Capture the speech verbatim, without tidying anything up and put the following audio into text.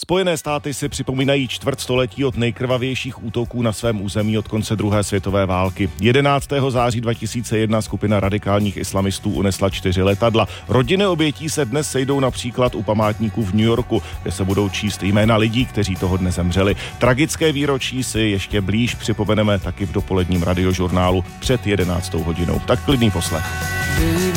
Spojené státy si připomínají čtvrtstoletí od nejkrvavějších útoků na svém území od konce druhé světové války. jedenáctého září dva tisíce jedna skupina radikálních islamistů unesla čtyři letadla. Rodiny obětí se dnes sejdou například u památníků v New Yorku, kde se budou číst jména lidí, kteří toho dne zemřeli. Tragické výročí si ještě blíž připomeneme taky v dopoledním radiožurnálu před jedenáctou hodinou. Tak klidný poslech.